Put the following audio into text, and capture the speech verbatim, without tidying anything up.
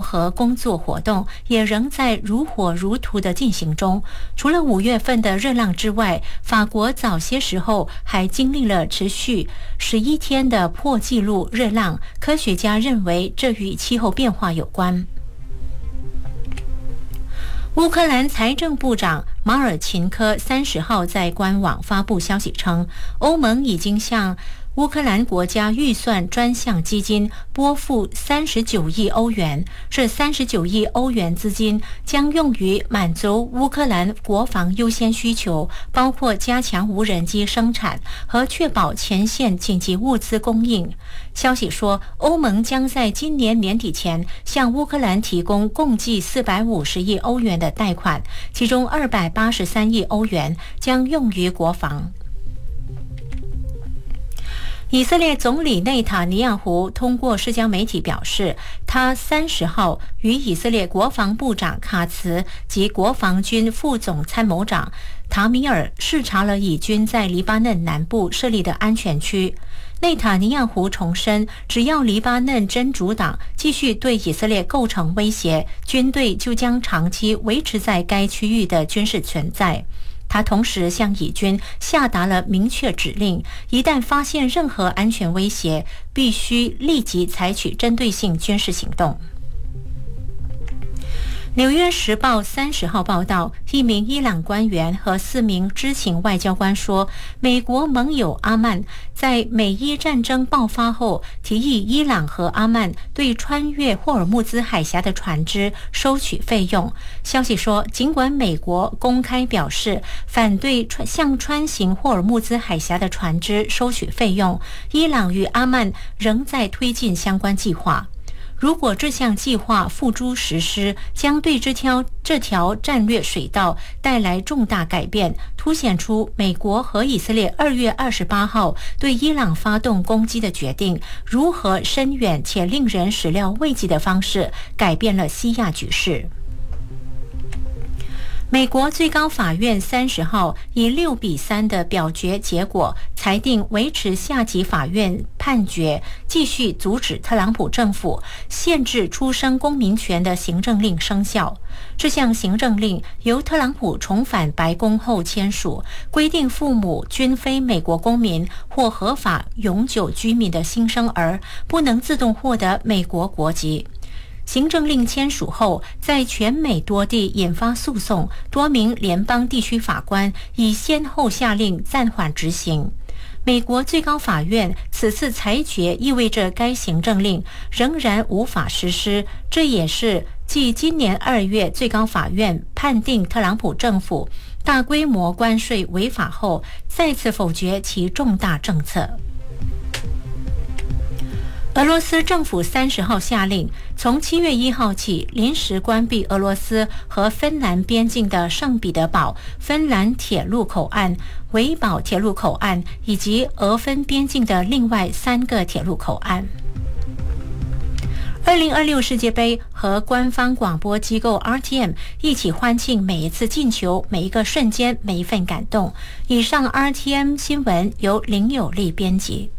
和工作活动也仍在如火如荼的进行中。除了五月份的热浪之外，法国早些时候还经历了持续十一天的破纪录热浪，科学家认为这与气候变化有关。乌克兰财政部长马尔琴科三十号在官网发布消息称，欧盟已经向乌克兰国家预算专项基金拨付三十九亿欧元，这三十九亿欧元资金将用于满足乌克兰国防优先需求，包括加强无人机生产和确保前线紧急物资供应。消息说，欧盟将在今年年底前向乌克兰提供共计四百五十亿欧元的贷款，其中二百八十三亿欧元将用于国防。以色列总理内塔尼亚胡通过社交媒体表示，他三十号与以色列国防部长卡茨及国防军副总参谋长塔米尔视察了以军在黎巴嫩南部设立的安全区。内塔尼亚胡重申，只要黎巴嫩真主党继续对以色列构成威胁，军队就将长期维持在该区域的军事存在。他同时向以军下达了明确指令，一旦发现任何安全威胁，必须立即采取针对性军事行动。纽约时报三十号报道，一名伊朗官员和四名知情外交官说，美国盟友阿曼在美伊战争爆发后提议伊朗和阿曼对穿越霍尔木兹海峡的船只收取费用。消息说，尽管美国公开表示反对向穿行霍尔木兹海峡的船只收取费用，伊朗与阿曼仍在推进相关计划。如果这项计划付诸实施，将对这条这条战略水道带来重大改变，凸显出美国和以色列二月二十八号对伊朗发动攻击的决定，如何深远且令人始料未及的方式改变了西亚局势。美国最高法院三十号以六比三的表决结果裁定维持下级法院判决，继续阻止特朗普政府限制出生公民权的行政令生效。这项行政令由特朗普重返白宫后签署，规定父母均非美国公民或合法永久居民的新生儿不能自动获得美国国籍。行政令签署后，在全美多地引发诉讼，多名联邦地区法官已先后下令暂缓执行。美国最高法院此次裁决意味着该行政令仍然无法实施，这也是继今年二月最高法院判定特朗普政府大规模关税违法后，再次否决其重大政策。俄罗斯政府三十号下令，从七月一号起临时关闭俄罗斯和芬兰边境的圣彼得堡芬兰铁路口岸、维堡铁路口岸以及俄芬边境的另外三个铁路口岸。二零二六世界杯和官方广播机构 R T M 一起欢庆每一次进球、每一个瞬间、每一份感动。以上 R T M 新闻由林有利编辑。